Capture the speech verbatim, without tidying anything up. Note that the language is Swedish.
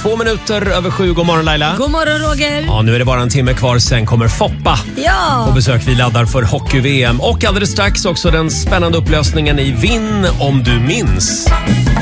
Två minuter över sju. God morgon Laila. God morgon Roger. Ja, nu är det bara en timme kvar, sen kommer Foppa Ja. på besök. Vi laddar för hockey-V M och alldeles strax också den spännande upplösningen i Vinn om du minns.